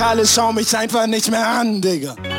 Alle schauen mich einfach nicht mehr an, Digga.